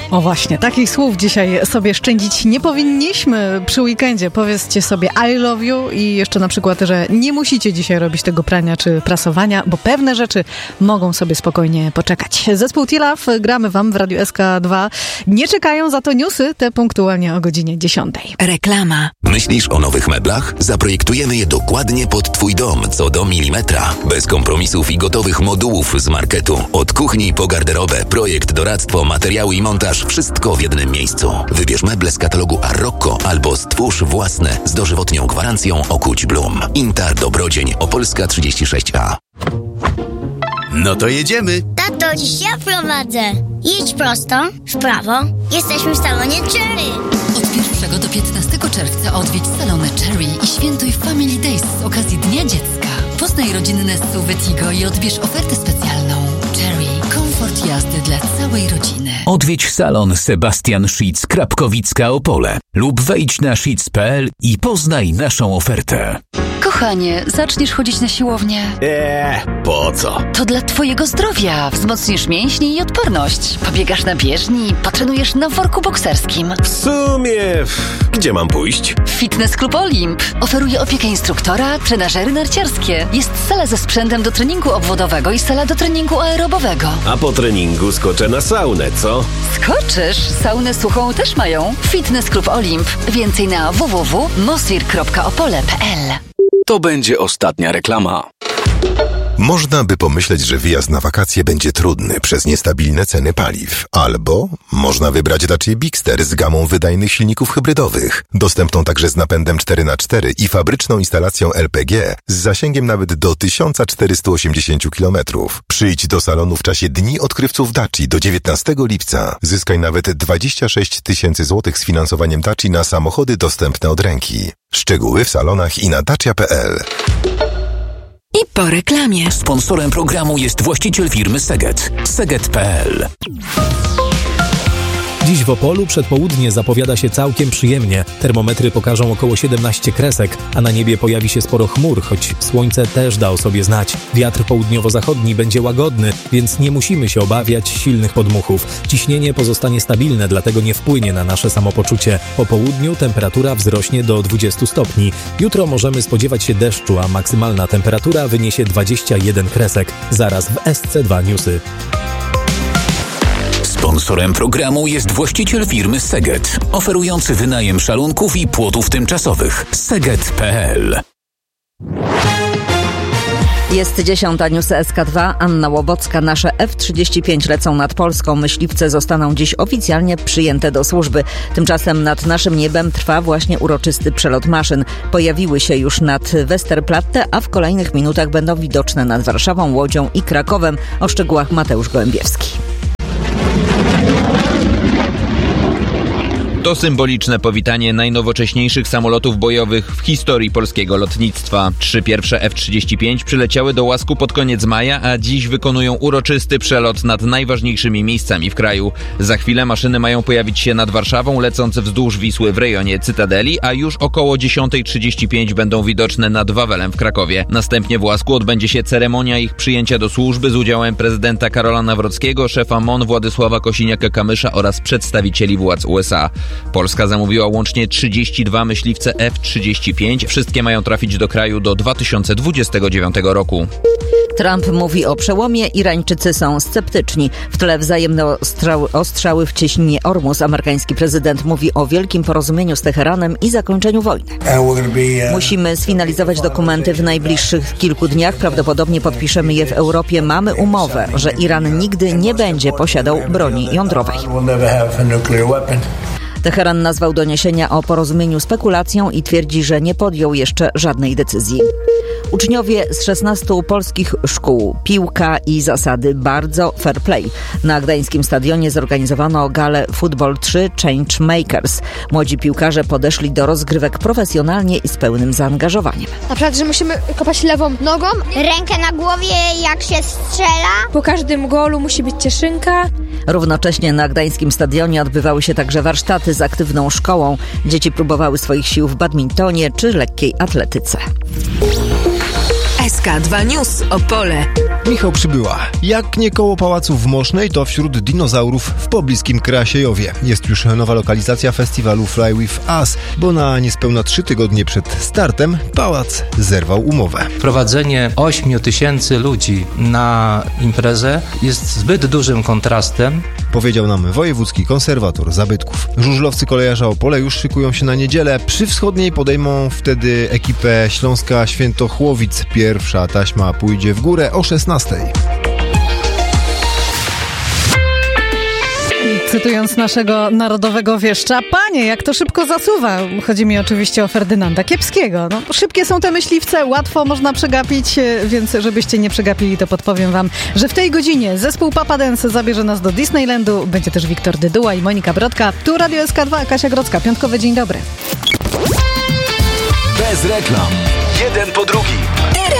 O właśnie, takich słów dzisiaj sobie szczędzić nie powinniśmy przy weekendzie. Powiedzcie sobie I love you i jeszcze na przykład, że nie musicie dzisiaj robić tego prania czy prasowania, bo pewne rzeczy mogą sobie spokojnie poczekać. Zespół Tilaf gramy wam w Radiu SK2. Nie czekają za to newsy, te punktualnie o godzinie 10. Reklama. Myślisz o nowych meblach? Zaprojektujemy je dokładnie pod twój dom, co do milimetra. Bez kompromisów i gotowych modułów z marketu. Od kuchni po garderobę, projekt, doradztwo, materiały i montaż. Wszystko w jednym miejscu. Wybierz meble z katalogu Arocco albo stwórz własne z dożywotnią gwarancją Okuć Blum. Intar Dobrodzień, Opolska 36A. No to jedziemy. Tato, dziś ja prowadzę. Jedź prosto, w prawo. Jesteśmy w salonie Cherry. Od 1 do 15 czerwca odwiedź salony Cherry i świętuj Family Days z okazji Dnia Dziecka. Poznaj rodzinne SUV Tigo i odbierz ofertę specjalną. Cherry. Komfort jazdy dla całej rodziny. Odwiedź salon Sebastian Schitz, Krapkowicka, Opole lub wejdź na schitz.pl i poznaj naszą ofertę. Kochanie, zaczniesz chodzić na siłownię? Po co? To dla twojego zdrowia. Wzmocnisz mięśnie i odporność. Pobiegasz na bieżni, potrenujesz na worku bokserskim. W sumie, gdzie mam pójść? Fitness Club Olimp oferuje opiekę instruktora, trenażery narciarskie. Jest sala ze sprzętem do treningu obwodowego i sala do treningu aerobowego. A po treningu skoczę na saunę, co? Skoczysz? Saunę suchą też mają. Fitness Club Olimp. Więcej na www.mosfir.opole.pl. To będzie ostatnia reklama. Można by pomyśleć, że wyjazd na wakacje będzie trudny przez niestabilne ceny paliw. Albo można wybrać Dacia Bigster z gamą wydajnych silników hybrydowych, dostępną także z napędem 4x4 i fabryczną instalacją LPG z zasięgiem nawet do 1480 km. Przyjdź do salonu w czasie Dni Odkrywców Daci do 19 lipca. Zyskaj nawet 26 000 złotych z finansowaniem Daci na samochody dostępne od ręki. Szczegóły w salonach i na dacia.pl. I po reklamie. Sponsorem programu jest właściciel firmy Seget. Seget.pl. Dziś w Opolu przedpołudnie zapowiada się całkiem przyjemnie. Termometry pokażą około 17 kresek, a na niebie pojawi się sporo chmur, choć słońce też da o sobie znać. Wiatr południowo-zachodni będzie łagodny, więc nie musimy się obawiać silnych podmuchów. Ciśnienie pozostanie stabilne, dlatego nie wpłynie na nasze samopoczucie. Po południu temperatura wzrośnie do 20 stopni. Jutro możemy spodziewać się deszczu, a maksymalna temperatura wyniesie 21 kresek. Zaraz w SC2 Newsy. Sponsorem programu jest właściciel firmy Seget, oferujący wynajem szalunków i płotów tymczasowych. Seget.pl. Jest 10. News SK2. Anna Łobocka. Nasze F-35 lecą nad Polską. Myśliwce zostaną dziś oficjalnie przyjęte do służby. Tymczasem nad naszym niebem trwa właśnie uroczysty przelot maszyn. Pojawiły się już nad Westerplatte, a w kolejnych minutach będą widoczne nad Warszawą, Łodzią i Krakowem. O szczegółach Mateusz Gołębiewski. To symboliczne powitanie najnowocześniejszych samolotów bojowych w historii polskiego lotnictwa. 3 pierwsze F-35 przyleciały do Łasku pod koniec maja, a dziś wykonują uroczysty przelot nad najważniejszymi miejscami w kraju. Za chwilę maszyny mają pojawić się nad Warszawą, lecąc wzdłuż Wisły w rejonie Cytadeli, a już około 10:35 będą widoczne nad Wawelem w Krakowie. Następnie w Łasku odbędzie się ceremonia ich przyjęcia do służby z udziałem prezydenta Karola Nawrockiego, szefa MON Władysława Kosiniaka-Kamysza oraz przedstawicieli władz USA. Polska zamówiła łącznie 32 myśliwce F-35. Wszystkie mają trafić do kraju do 2029 roku. Trump mówi o przełomie, Irańczycy są sceptyczni. W tle wzajemne ostrzały w cieśninie Ormus. Amerykański prezydent mówi o wielkim porozumieniu z Teheranem i zakończeniu wojny. Musimy sfinalizować dokumenty w najbliższych kilku dniach. Prawdopodobnie podpiszemy je w Europie. Mamy umowę, że Iran nigdy nie będzie posiadał broni jądrowej. Teheran nazwał doniesienia o porozumieniu spekulacją i twierdzi, że nie podjął jeszcze żadnej decyzji. Uczniowie z 16 polskich szkół, piłka i zasady, bardzo fair play. Na gdańskim stadionie zorganizowano galę Football 3 Changemakers. Młodzi piłkarze podeszli do rozgrywek profesjonalnie i z pełnym zaangażowaniem. Na przykład, że musimy kopać lewą nogą, Rękę na głowie, jak się strzela. Po każdym golu musi być cieszynka. Równocześnie na gdańskim stadionie odbywały się także warsztaty z aktywną szkołą. Dzieci próbowały swoich sił w badmintonie czy lekkiej atletyce. SK2 News Opole. Michał Przybyła. Jak nie koło pałacu w Mosznej, to wśród dinozaurów w pobliskim Kreasiejowie. Jest już nowa lokalizacja festiwalu Fly With Us, bo na niespełna 3 tygodnie przed startem pałac zerwał umowę. Wprowadzenie 8 000 ludzi na imprezę jest zbyt dużym kontrastem, powiedział nam wojewódzki konserwator zabytków. Żużlowcy Kolejarza Opole już szykują się na niedzielę. Przy Wschodniej podejmą wtedy ekipę Śląska Świętochłowic. Pierwsza taśma pójdzie w górę o 16:00. Cytując naszego narodowego wieszcza, panie, jak to szybko zasuwa. Chodzi mi oczywiście o Ferdynanda Kiepskiego. No, szybkie są te myśliwce, łatwo można przegapić, więc żebyście nie przegapili, to podpowiem wam, że w tej godzinie zespół Papa Dance zabierze nas do Disneylandu. Będzie też Wiktor Dyduła i Monika Brodka. Tu Radio SK2, Kasia Grodzka. Piątkowy dzień dobry. Bez reklam. Jeden po drugim.